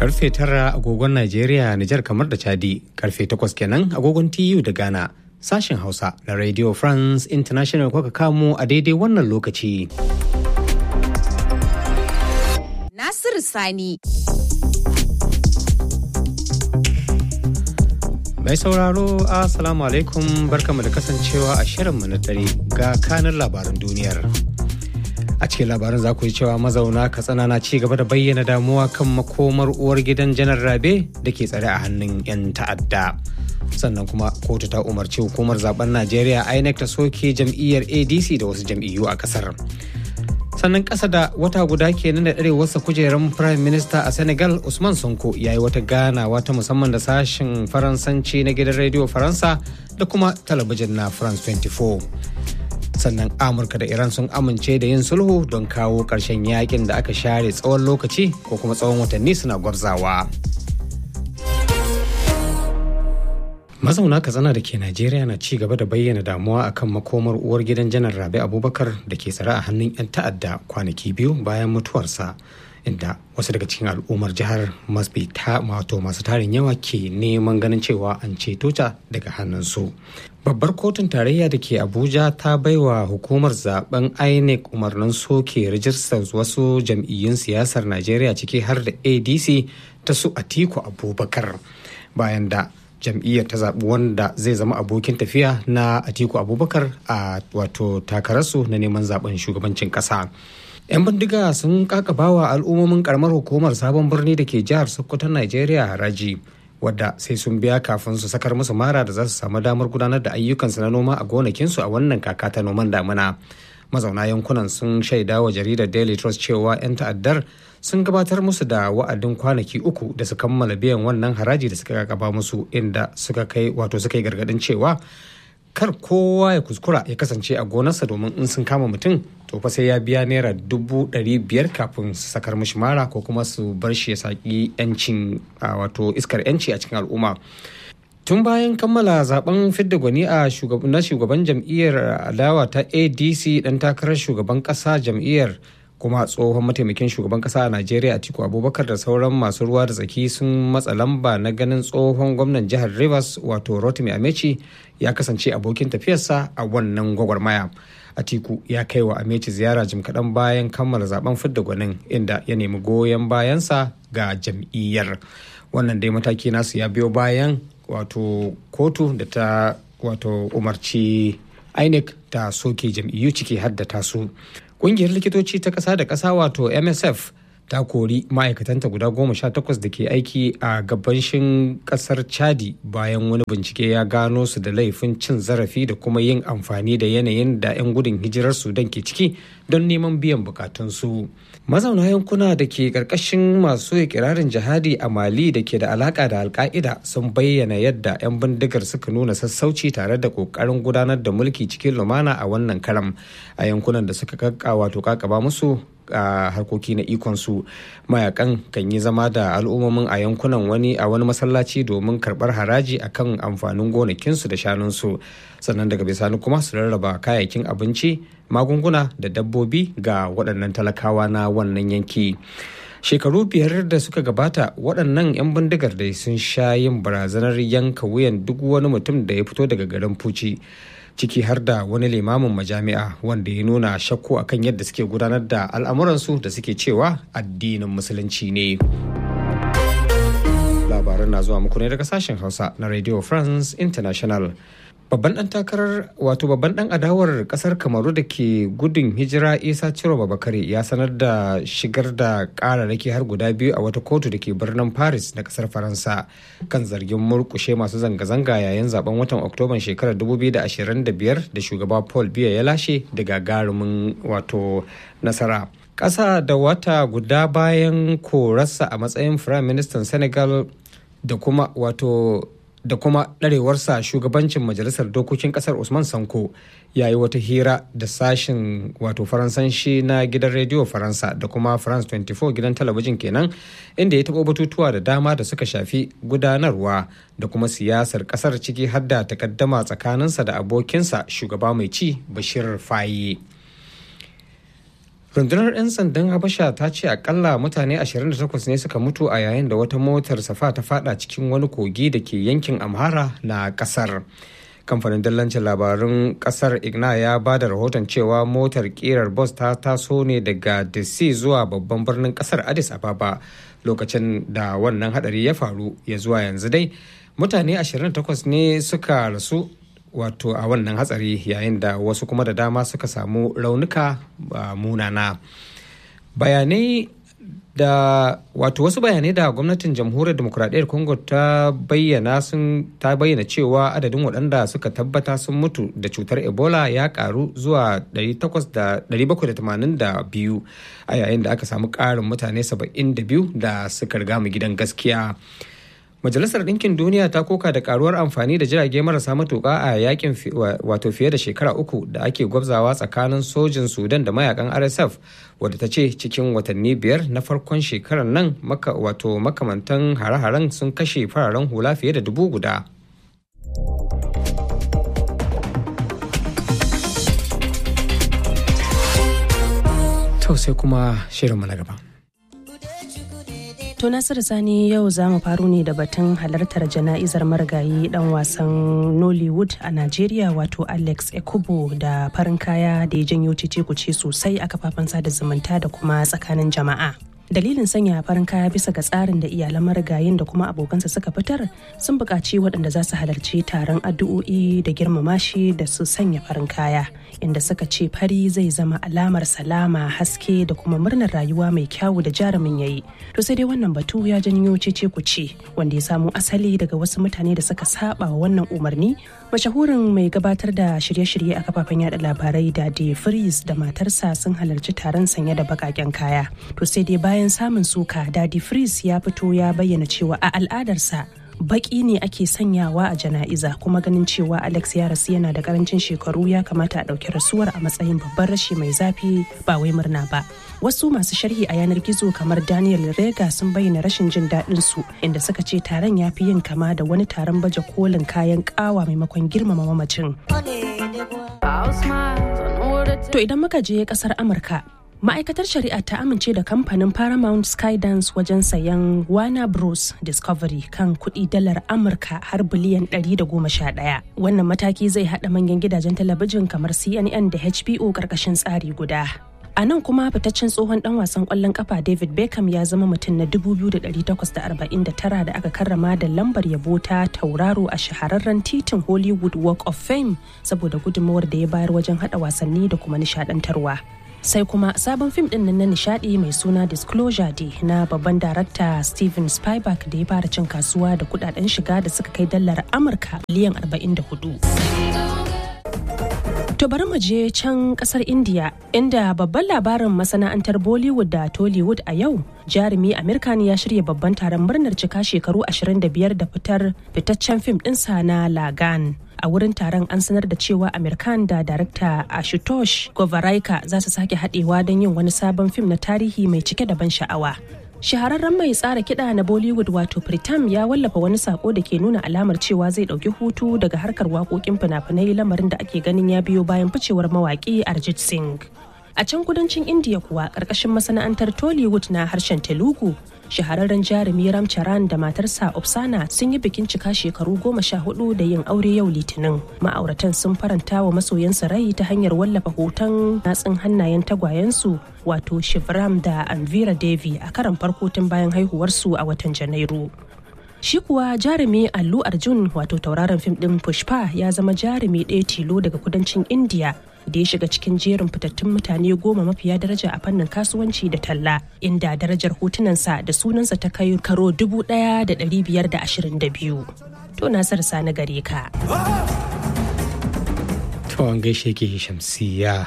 Karfe 9 agogon Najeriya, Nijar kamar da Chadi, karfe 8 kenan agogon TU da Ghana. Sashen Hausa na Radio France International kuka kamo a daidai wannan lokaci. Nasiru Sani. Mai sauraro, Assalamu alaikum, barkamu da kasancewa a shirinmu na dare ga kanin labaran duniyar. A cikin labarin za ku yi cewa mazauna Katsina na ci gaba da bayyana damuwa kan makomar uwar gidan Janar Rabe da ke tsare a hannun 'yan ta'adda. Sannan kuma kotu ta umarci hukumar zaben Najeriya INEC ta soke jam'iyyar ADC da wasu jam'iyyu a kasar. Sannan ƙasa da wata guda kenan da ɗarewarsa kujerar Prime Minister a Senegal, Usman Sonko ya yi wata ganawa ta musamman da sashen Faransanci na gidan rediyo Faransa da kuma talabijin na France 24. Sannan Amurka da Iran sun amince da yin sulhu don kawo ƙarshen yakin da aka share tsawon lokaci ko kuma tsawon watanni suna gwabzawa. Mazauna Katsina da ke Najeriya na ci gaba da bayyana damuwa akan makomar uwar gidan Janar Rabe Abubakar da ke tsare a hannun 'yan ta'adda kwanaki biyu bayan mutuwarsa, inda wasu daga cikin al'ummar jihar masu tarin yawa ke neman ganin cewa an ceto ta daga hannunsu. Babbar kotun tarayya da ke Abuja ta baiwa hukumar zaben INEC umarnin soke rijistar wasu jam'iyyun siyasar Najeriya ciki har da ADC ta su Atiku Abubakar, bayan da jam'iyyar ta zaɓi wanda zai zama abokin tafiya na Atiku Abubakar a wato takararsu na neman zaben shugabancin ƙasa. 'Yan bindiga sun kakabawa al'ummomin karamar hukumar Sabon Birni da ke jihar Sokoto Najeriya haraji, wadda sai sun biya kafin su sakar musu mara da za su samu damar gudanar da ayyukansu na noma a gonakinsu a wannan kaka ta noman damina. Mazauna yankunan sun shaida wa jaridar Daily Trust cewa 'yan ta'addar sun gabatar musu da wa'adin kwanaki 3 da su kammala biyan wannan haraji da suka kakaba musu, inda suka yi gargadin cewa kar kowa ya kuskura ya kasance a gonarsa, domin in sun kama mutum to fa sai ya biya naira 500,000 kafin su sakar mishi mara ko kuma su bar shi ya saki yancin wato iskar yanci a cikin al'umma. Tun bayan kammala zaben fidda gwani na shugaban jam'iyyar adawa ta ADC, dan takarar shugaban kasa jam'iyyar kuma tsohon mataimakin shugaban kasa a Najeriya Atiku Abubakar da sauran masu ruwa da tsaki sun matsa lamba na ganin tsohon gwamnan jihar Rivers wato Rotimi Amechi ya kasance abokin tafiyarsa a wannan gwagwarmaya. Atiku ya kai wa Amechi ziyara jim kaɗan bayan kammala zaben fidda gwanin, inda ya nemi goyon bayansa ga jam'iyyar. Wannan dai mataki nasu ya biyo bayan wato kotu da ta wato umarci INEC ta soke jam'iyyu ciki har da tasu. Ƙungiyar likitoci ta ƙasa da ƙasa wato MSF ta kori ma'aikatanta guda 18 da ke aiki a gabashin ƙasar Chadi bayan wani bincike ya gano su da laifin cin zarafi da kuma yin amfani da yanayin da 'yan gudun hijirar Sudan ke ciki don neman biyan bukatunsu. Mazauna yankuna da ke ƙarƙashin masu ikirarin jihadi a Mali da ke da alaƙa da Al-Qaida sun bayyana yadda 'yan bindigar suka nuna sassauci tare da ƙoƙarin gudanar da mulki cikin lumana a wannan karam a yankunan da suka kakaba musu a harkoki na ikonsu. Mayakan kan yi zama da al'ummomin a yankunan wani masallaci domin karɓar haraji akan amfanin gonakinsu da shanunsu, sannan daga bisani kuma su rarraba kayayyakin abinci, magunguna da dabbobi ga waɗannan talakawa na wannan yanki. Shekaru 5 da suka gabata waɗannan 'yan bindigar da sun sha yin barazanar yanka wuyan duk wani mutum da ya fito daga garin Fuci, ciki har da wani limamin majami'a wanda ya nuna shakku akan yadda suke gudanar da al'amuransu da suke cewa addinin musulunci ne. Labaran na zuwa muku ne daga sashen Hausa na Radio France International. Babban dan adawar kasar Kamaru da ke gudun hijira Isa Ciro Babakare ya sanar da shigar da kararraki har guda 2 a wata kotu da ke birnin Paris na kasar Faransa kan zargin murkushe masu zanga-zanga yayin zaben watan Oktoban shekarar 2025 da shugaba Paul Biya ya lashe da gagarumin wato nasara. Ƙasa da wata guda bayan korarsa a matsayin Firayim Ministan Senegal da kuma ɗarewarsa shugabancin majalisar dokokin ƙasar Usman Sanko ya yi wata hira da sashen wato faransanci na gidan rediyo Faransa da kuma France 24 gidan talabijin kenan, inda ya taɓo batutuwa da dama da suka shafi gudanarwa da kuma siyasar ƙasar, ciki har da takaddama tsakaninsa da abokinsa shugaba mai ci Bashir Faye. rundunar 'yan sandan habasha ta ce akalla mutane 28 ne suka mutu a yayin da wata motar safa ta fada cikin wani kogi da ke yankin amhara na kasar. Kamfanin dillancin labarun kasar igna ya ba da rahoton cewa motar kirar bus ta taso ne daga DC zuwa babban birnin kasar Addis Ababa lokacin da wannan hadari ya faru. Ya zuwa yanzu dai mutane 28 ne suka rasu wato a wannan hatsari, yayin da wasu kuma da dama suka samu raunuka munana. Wasu bayanai da gwamnatin jamhuriyar demokuraɗiyyar Congo ta bayyana cewa adadin waɗanda suka tabbata sun mutu da cutar Ebola ya karu zuwa 782 a yayin da aka samu ƙarin mutane 72 da suka riga mu gidan gaskiya. Majalisar Ɗinkin Duniya ta koka da karuwar amfani da jirage marasa matuƙa a yakin fiye da shekara 3 da ake gwabzawa tsakanin sojin Sudan da mayakan RSF, wadda ta ce cikin watanni 5 na farkon shekarar nan makamantan hare-haren sun kashe fararen hula fiye da 1,000. To sai kuma shirinmu na gaba. To Nasiru Sani, yau za mu faru ne da batun halartar jana'izar marigayi dan wasan Nollywood a Najeriya wato Alex Ekubo da farin kaya da ya janyo cece-kuce sosai a kafafen sada zumunta da kuma tsakanin jama'a. Dalilin sanya farin kaya bisa ga tsarin da iyalan marigayin da kuma abokansa suka fitar sun buƙaci waɗanda za su halarci taron addu'o'i da girmama shi da su sanya farin kaya, inda suka ce fari zai zama alamar salama, haske da kuma murnar rayuwa mai kyawu da jarumin yayi. To sai dai wannan batu ya janyo cece-kuce wanda ya samo asali daga wasu mutane da suka saba wa wannan umarni. Mashahurin mai gabatar da shirye-shirye a kafafen yada labarai da De Vries da matarsa sun halarci taron sanye da bakaken kaya. To sai dai bayan samun suka, Daddy Freeze ya fito ya bayyana cewa a al'adarsa baki ne ake sanyawa a jana'iza, kuma ganin cewa Alex ya rasu yana da karancin shekaru ya kamata a ɗauki rasuwar a matsayin babban rashi mai zafi ba wai murna ba. Wasu masu sharhi a yanar gizo kamar Daniel Rega sun bayyana rashin jin daɗin su, inda suka ce taron ya fi yin kama da wani taron baje kolin kayan ƙawa maimakon girmama mamacin. To idan muka je ƙasar Amurka, ma'aikatar shari'a ta amince da kamfanin Paramount Skydance wajen sayan Warner Bros Discovery kan kuɗi dalar Amurka har biliyan 111. Wannan mataki zai haɗa manyan gidajen talabijin kamar CNN da HBO ƙarƙashin tsari guda. A nan kuma fitaccen tsohon ɗan wasan ƙwallon ƙafa David Beckham ya zama mutum na 2,849 da aka karrama da lambar yabo ta tauraro a shahararren titin Hollywood Walk of Fame saboda gudunmawar da ya bayar wajen haɗa wasanni da kuma nishaɗantarwa. Sai kuma sabon fim din nan na nishadi mai suna Disclosure Day na babban darakta Steven Spielberg da ya fara cin kasuwa da kudaden shiga da suka kai dalar Amurka biliyan 44. To bari mu je can kasar India, inda babban labarin masana'antar Bollywood da Tollywood a yau, jarumi Amir Khan ya shirya babban taron murnar cika shekaru 25 da fitaccen fim ɗinsa na Lagan. A wurin taron an sanar da cewa Amir Khan da darakta Ashutosh Govaraika za su sake haɗewa don yin wani sabon fim na tarihi mai cike da ban sha'awa. Shahararren mai tsara kiɗa na Bollywood wato Pritam ya wallafa wani sako da ke nuna alamar cewa zai ɗauki hutu daga harkar waƙoƙin fina-finai, lamarin da ake ganin ya biyo bayan ficewar mawaƙi Arjit Singh. A can kudancin India kuwa, ƙarƙashin masana'antar Tollywood na harshen Telugu, shahararren jarumi Ram Charan da matarsa Opsana sun yi bikin cika shekaru 14 da yin aure yau Litinin. Ma'auratan sun faranta wa masoyansu rai ta hanyar wallafa hoton natsin hannayen tagwayensu wato Shivram da Anvira Devi a karan farko tun bayan haihuwarsu a watan Janairu. Shi kuwa jarumi Allu Arjun wato tauraron fim ɗin Pushpa ya zama jarumi ɗaya tilo daga kudancin India da ya shiga cikin jerin fitattun mutane 10 mafiya daraja a fannin kasuwanci da talla, inda darajar hotunansa da sunansa ta kai karo 1,522. To Nasir Sani gare ka. To an gaishe ke Shamsiya.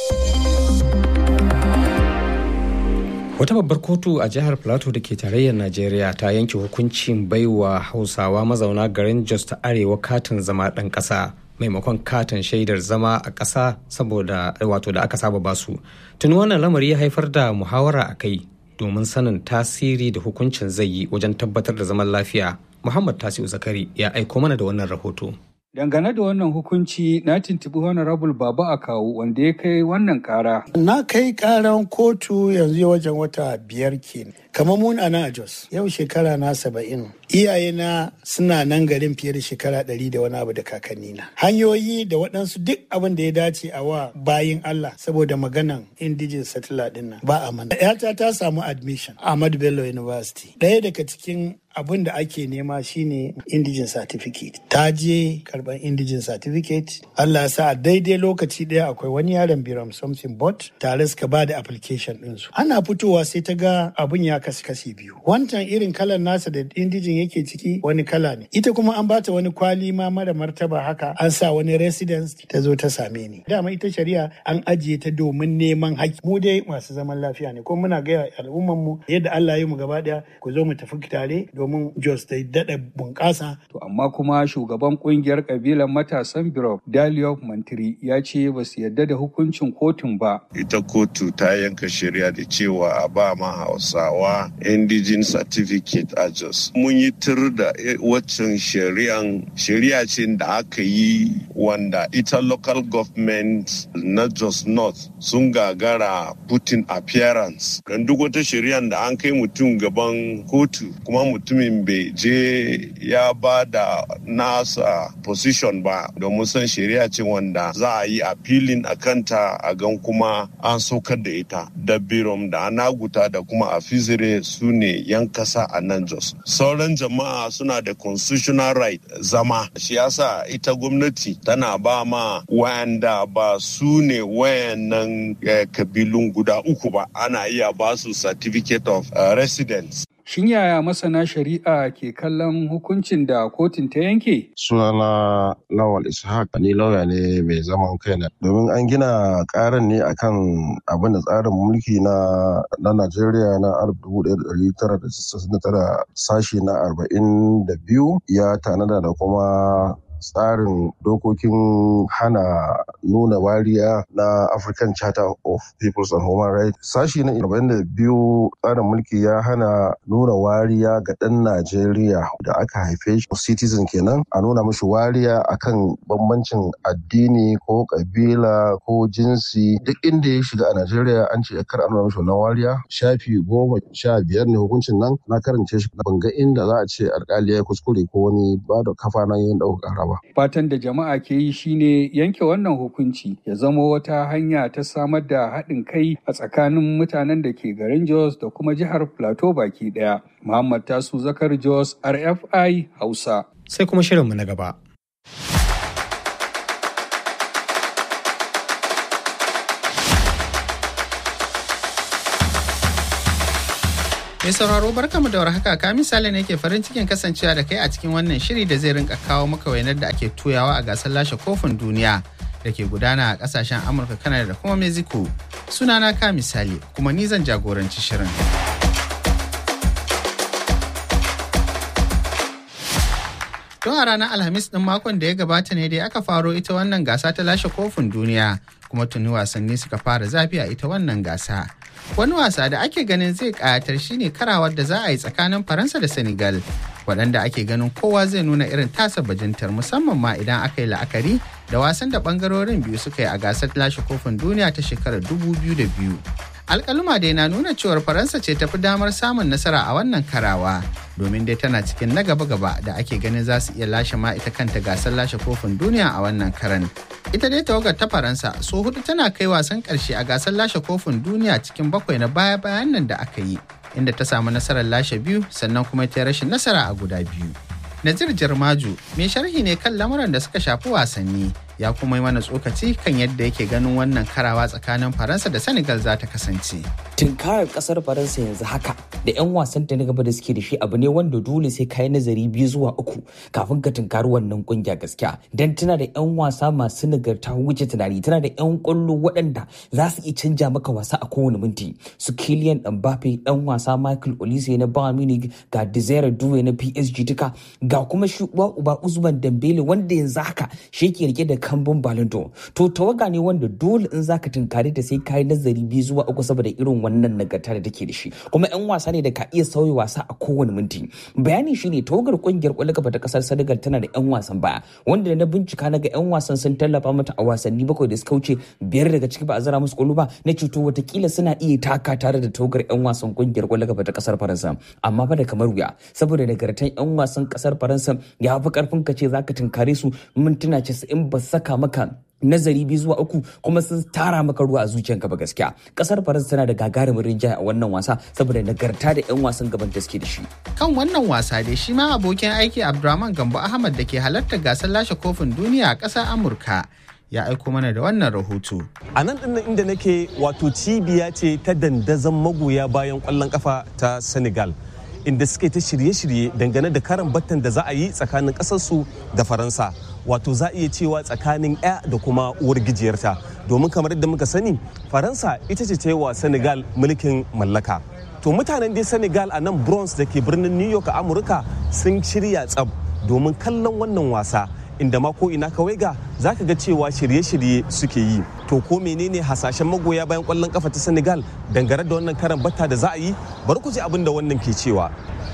Wata babbar kotu a jihar Plateau da ke tarayyar Najeriya ta yanke hukuncin baiwa Hausawa mazauna garin Jos ta Arewa katin zama ɗan ƙasa maimakon katin shaidar zama a ƙasa saboda wato da aka saba basu. Tuni wannan lamari ya haifar da muhawara a kai domin sanin tasiri da hukuncin zai yi wajen tabbatar da zaman lafiya. Muhammad Tasi'u Zakari ya aiko mana da wannan rahoto. Dangane da wannan hukunci na tuntuɓi Honorable Baba Akawu wanda ya kai wannan ƙara. Na kai ƙaran kotu yanzu wajen wata 5 kenan. Kamar mun a nan a Jos, yau shekara na 70. Iyayena suna nan garin fiye da shekara 100 da wani abu da kakannina. Hanyoyi da waɗansu duk abin da ya dace a wa bayin Allah saboda maganan indigenous settler ɗin nan ba a mana. Yata ta samu admission a Ahmadu Bello University. Ɗaya daga cikin abin da ake nema shine indigenous certificate. Ta je karban indigenous certificate. Allah ya sa a daidai lokaci ɗaya akwai wani yaron Biram something bot tare suka ba da application ɗinsu. Ana fitowa sai ta ga abin ya kasi biyu. Wancan irin kalan nasa da indigen yake ciki wani kala ne. Ita kuma an bata wani kwali ma mara martaba haka an sa wani residence ta zo ta same ni. Dama ita shari'a an ajiye ta domin neman haƙƙi. Mu dai masu zaman lafiya ne kuma muna gaya al'umman mu yadda Allah ya yi mu gaba ɗaya ku zo mu tafi tare domin Jos ta daɗa bunƙasa. To amma kuma shugaban ƙungiyar ƙabilar matasan Birom Daliop Mantiri ya ce ba su yarda da hukuncin kotun ba. Ita kotu ta yanka shari'a da cewa a ba ma Hausawa indigenous certificate a Jos. Mun yi tir da waccan shari'a ce da aka yi wanda ita local government na Jos North sun gagara putting appearance. Kan duk wata shari'a da an kai mutum gaban kotu kuma mutumin bai je ya ba da nasa position ba domin san shari'a ce wanda za a yi appealing a kanta a gan kuma an saukar da ita. Da Birom da Anaguta da kuma Afizire su ne yan kasa a nan Jos. Sauran jama'a suna da constitutional right zama. Shi yasa ita gwamnati tana ba ma wayanda ba su ne wayannan kabilun guda uku ba. Ana iya ba su certificate of residence. Shin yaya masana shari'a ke kallon hukuncin da kotun ta yanke? Sunana Lawal Ishaq, ni lauya ne mai zaman kaina. Domin an gina karan ne akan abin da tsarin mulki na Najeriya na 1999 sashi na 42 ya tanada da kuma tsarin dokokin hana nuna wariya na African Charter of Peoples and Human Rights. Sashi na 42 tsarin mulki ya hana nuna wariya ga ɗan Najeriya da aka haife shi citizen kenan, a nuna mashi wariya akan bambancin addini ko kabila ko jinsi duk inda ya shiga a Najeriya an ce kar a nuna mashi wannan wariya. Shafi 15 ne hukuncin nan, na karance shi ban ga inda za a ce alƙali ya kuskure ko wani ba da kafa na yin ɗaukar ƙara. Fatan da jama'a ke yi shine yanke wannan hukunci ya zama wata hanya ta samar da haɗin kai a tsakanin mutanen da ke garin Jos da kuma jihar Plateau baki ɗaya. Muhammad Tasu Zakar Jos, RFI Hausa. Sai kuma shirinmu na gaba. Mai sauraro barkamu da warhaka, ka misali ne ke farin cikin kasancewa da kai a cikin wannan shiri da zai rinka kawo maka wainar da ake toyawa a gasar lashe kofin duniya da ke gudana a kasashen Amurka, Canada da kuma Mexico. Sunana ka misali kuma ni zan jagoranci shirin. Tun a ranar Alhamis ɗin makon da ya gabata ne dai aka faro ita wannan gasa ta lashe kofin duniya, kuma tuni wasanni suka fara zafi a ita wannan gasa. Wani wasa da ake ganin zai ƙayatar shine karawar da za a yi tsakanin Faransa da Senegal, waɗanda ake ganin kowa zai nuna irin tasa bajintar, musamman ma idan aka yi la'akari da wasan da ɓangarorin biyu suka yi a gasar lashe kofin duniya ta shekarar 2002. Alƙaluma dai na nuna cewar Faransa ce tafi damar samun nasara a wannan karawa, domin dai tana cikin na gaba-gaba da ake ganin za su iya lashe ma ita kanta gasar lashe kofin duniya a wannan karan. Ita dai tawagar ta Faransa so 4 tana kai wasan ƙarshe a gasar lashe kofin duniya cikin 7 na baya-bayan nan da aka yi, inda ta samu nasarar lashe 2 sannan kuma ta rashin nasara a guda 2. Nazir Jarmaju mai sharhi ne kan lamuran da suka shafi wasanni, ya kuma yi mana tsokaci kan yadda yake ganin wannan karawa tsakanin Faransa da Senegal za ta kasance. Tunkarar kasar Faransa yanzu haka da 'yan wasan ta na gaba da suke da shi abu ne wanda dole sai ka yi nazari 2 zuwa 3 kafin ka tunkari wannan kungiya gaskiya. Dan tana da 'yan wasa masu nagarta wuce tunani, tana da 'yan kwallo waɗanda za su iya canja maka wasa a kowane minti. Su Kylian Mbappe, ɗan wasa Michael Olise na Bayern Munich, ga Desire Doué na PSG duka, ga kuma shi uba Usman Dembele wanda yanzu haka shi ke rike da kambun Ballon d'Or. To tawaga ne wanda dole in zaka tunkare ta sai kai nazari 2 zuwa 3 saboda irin wannan nagarta da take da shi. Kuma 'yan wasa wasa ne da ka iya sauya wasa a kowane minti. Bayani shine tawagar kungiyar kwallon kafa ta kasar Senegal tana da 'yan wasan baya wanda na bincika naga 'yan wasan sun tallafa mata a wasanni 7 da suka wuce, 5 daga ciki ba a zara musu kwallo ba, na ceto watakila suna iya taka tare da tawagar 'yan wasan kungiyar kwallon kafa ta kasar Faransa. Amma fa da kamar wuya saboda nagartan 'yan wasan kasar Faransa ya fi karfin ka ce zaka tunkare su mintuna 90 ba saka maka nazari 2 zuwa 3 kuma sun tara maka ruwa a zuciyanka ba gaskiya. Kasar Faransa tana da gagarumin rinjaye a wannan wasa saboda nagarta da 'yan wasan gaban da suke da shi. Kan wannan wasa dai shi ma abokin aiki Abdurrahman Gambo Ahmad da ke halartar gasar lashe kofin duniya a ƙasar Amurka ya aiko mana da wannan rahoto. A nan ɗin inda nake wato cibiya ce ta dandazon magoya bayan ƙwallon ƙafa ta Senegal, inda suke ta shirye-shirye dangane da karan battan da za a yi tsakanin ƙasarsu da Faransa. Wato za a iya cewa tsakanin 'ya da kuma uwar gijiyarta, domin kamar yadda muka sani Faransa ita ce ta yi wa Senegal mulkin mallaka. To mutanen dai Senegal a nan Bronx da ke birnin New York a Amurka sun shirya tsab domin kallon wannan wasa, inda ma ko ina kawai ga za ka ga cewa shirye-shirye suke yi. To ko menene hasashen magoya bayan kwallon kafa ta Senegal dangane da wannan karan batta da za a yi? Bari ku ji abin da wannan ke cewa.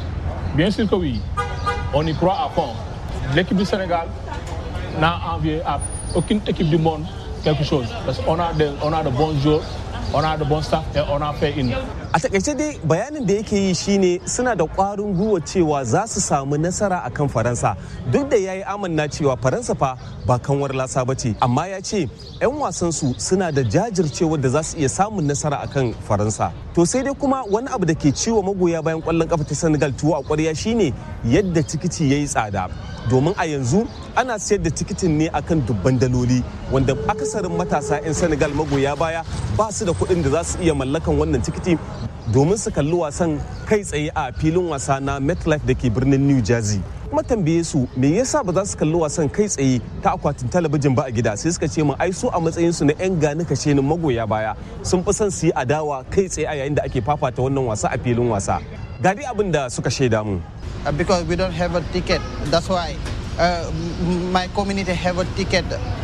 Bien sûr que oui, on y croit à fond. L'équipe du Sénégal n'a envié à aucune équipe du monde quelque chose parce qu'on a de bons joueurs, on a de bons staff et on a fait une. A takaice dai bayanin da yake yi shine suna da ƙwarin gwiwa cewa za su samu nasara akan Faransa, duk da yayi amanna cewa Faransa fa ba kanwar lasa bace, amma ya ce 'yan wasan su suna da jajircewa da za su iya samun nasara akan Faransa. To sai dai kuma wani abu da ke ciwo magoya bayan ƙwallon kafa ta Senegal tuwo a ƙwarya shine yadda tikiti yayi tsada. Domin a yanzu ana sayar da tikitin ne akan dubban daloli, wanda akasarin matasa 'yan Senegal magoya baya ba su da kuɗin da za su iya mallakan wannan tikiti domin su kalli wasan kai tsaye a filin wasa na MetLife da ke birnin New Jersey. Kuma tambaye su me yasa ba za su kalli wasan kai tsaye ta akwatin talabijin ba a gida, sai suka ce mu ai su a matsayin su na 'yan gani kashenin magoya baya sun fi son su yi adawa kai tsaye a yayin da ake fafata wannan wasa a filin wasa. Ga dai abin da suka shaida mu. Because we don't have a ticket, that's why my community have a ticket,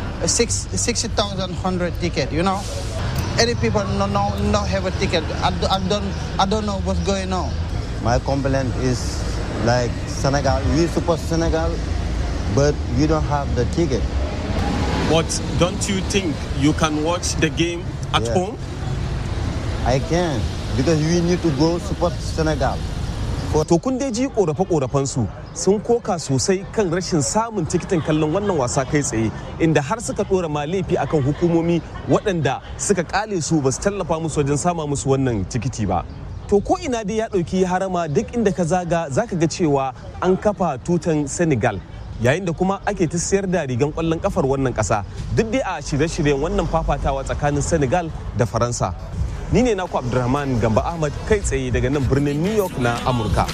60,100 ticket, you know. Any people no have a ticket. I don't know what's going on. My complaint is like Senegal. We support Senegal, but we don't have the ticket. But don't you think you can watch the game at home? I can, because we need to go support Senegal. To kun dai ji korafe-korafensu sun koka sosai kan rashin samun tikitin kallon wannan wasa kai tsaye, inda har suka dora ma laifi akan hukumomi waɗanda suka kale su ba su tallafa musu wajen sama musu wannan tikiti ba. To ko ina dai ya ɗauki harama, duk inda ka zaga zaka ga cewa an kafa tutan Senegal, yayin da kuma ake ta sayar da rigan ƙwallon kafar wannan ƙasa, duk dai a shirye-shiryen wannan fafatawa tsakanin Senegal da Faransa. Ni ne naku Abdurrahman Gamba Ahmad kai tsaye daga nan birnin New York na Amurka.